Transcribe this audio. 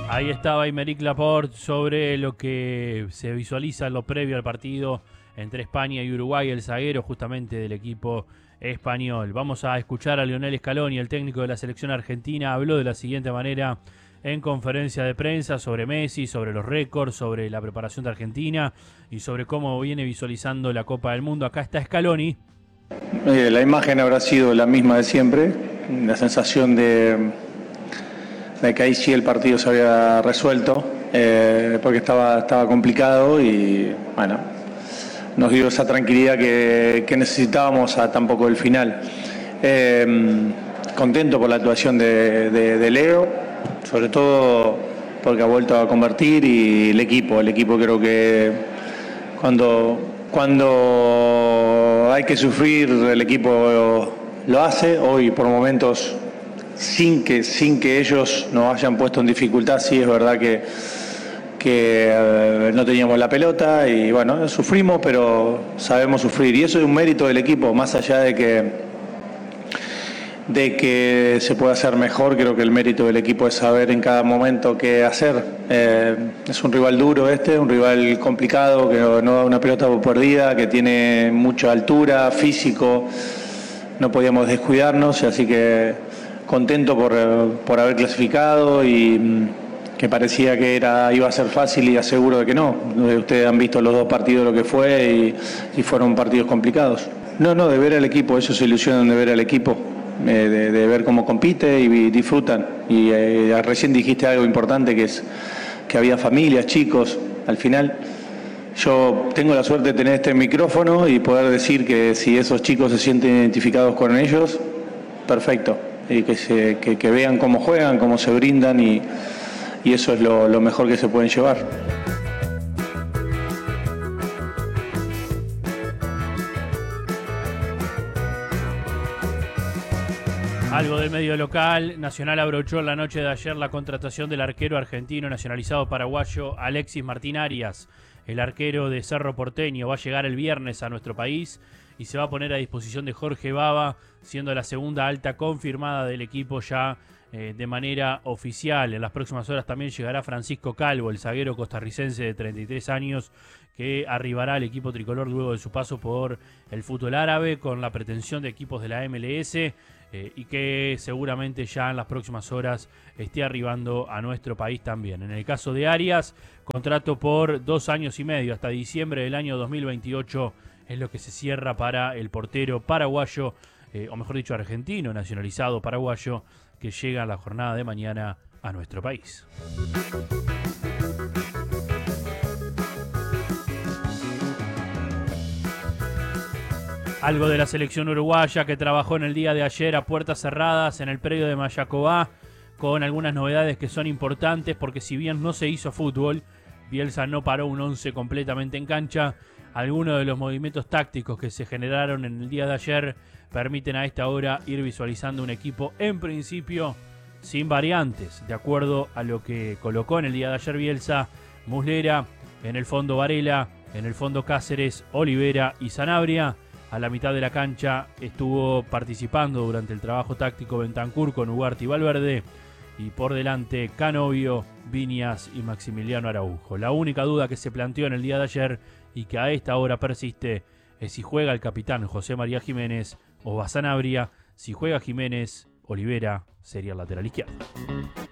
Ahí estaba Aymeric Laporte sobre lo que se visualiza en lo previo al partido entre España y Uruguay, el zaguero justamente del equipo español. Vamos a escuchar a Lionel Scaloni, el técnico de la selección argentina. Habló de la siguiente manera en conferencia de prensa sobre Messi, sobre los récords, sobre la preparación de Argentina y sobre cómo viene visualizando la Copa del Mundo. Acá está Scaloni. La imagen habrá sido la misma de siempre, la sensación de que ahí sí el partido se había resuelto, porque estaba complicado y bueno, nos dio esa tranquilidad que necesitábamos a tan poco del final. Contento por la actuación de Leo, sobre todo porque ha vuelto a convertir, y el equipo creo que cuando hay que sufrir, el equipo lo hace. Hoy por momentos sin que ellos nos hayan puesto en dificultad, sí es verdad que no teníamos la pelota y bueno, sufrimos, pero sabemos sufrir, y eso es un mérito del equipo, más allá de que se pueda hacer mejor. Creo que el mérito del equipo es saber en cada momento qué hacer. Es un rival duro un rival complicado, que no da una pelota por perdida, que tiene mucha altura, físico, no podíamos descuidarnos, así que contento por haber clasificado, y que parecía que iba a ser fácil, y aseguro de que no. Ustedes han visto los dos partidos lo que fue, y fueron partidos complicados. No, de ver al equipo, ellos se ilusionan de ver al equipo, de ver cómo compite y disfrutan. Y recién dijiste algo importante, que es que había familias, chicos. Al final yo tengo la suerte de tener este micrófono y poder decir que si esos chicos se sienten identificados con ellos, perfecto. Y que vean cómo juegan, cómo se brindan, y eso es lo mejor que se pueden llevar. Algo del medio local. Nacional abrochó en la noche de ayer la contratación del arquero argentino nacionalizado paraguayo Alexis Martín Arias. El arquero de Cerro Porteño va a llegar el viernes a nuestro país y se va a poner a disposición de Jorge Baba, siendo la segunda alta confirmada del equipo ya de manera oficial. En las próximas horas también llegará Francisco Calvo, el zaguero costarricense de 33 años, que arribará al equipo tricolor luego de su paso por el fútbol árabe, con la pretensión de equipos de la MLS, y que seguramente ya en las próximas horas esté arribando a nuestro país también. En el caso de Arias, contrato por 2 años y medio, hasta diciembre del año 2028 es lo que se cierra para el portero paraguayo, o mejor dicho argentino, nacionalizado paraguayo, que llega a la jornada de mañana a nuestro país. Algo de la selección uruguaya, que trabajó en el día de ayer a puertas cerradas en el predio de Mayacobá, con algunas novedades que son importantes, porque si bien no se hizo fútbol, Bielsa no paró un 11 completamente en cancha. Algunos de los movimientos tácticos que se generaron en el día de ayer permiten a esta hora ir visualizando un equipo en principio sin variantes, de acuerdo a lo que colocó en el día de ayer Bielsa. Muslera, en el fondo Varela, en el fondo Cáceres, Olivera y Sanabria. A la mitad de la cancha estuvo participando durante el trabajo táctico Bentancur con Ugarte y Valverde, y por delante Canovio, Viñas y Maximiliano Araujo. La única duda que se planteó en el día de ayer y que a esta hora persiste es si juega el capitán José María Jiménez o va Sanabria. Si juega Jiménez, Olivera sería el lateral izquierdo.